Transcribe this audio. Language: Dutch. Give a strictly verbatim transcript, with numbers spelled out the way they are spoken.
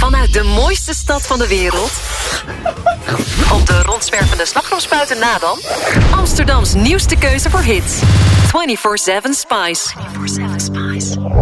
Vanuit de mooiste stad van de wereld. Op de rondzwervende slagroomspuiten na dan. Amsterdams nieuwste keuze voor hits. vierentwintig zeven Spice. vierentwintig zeven Spice.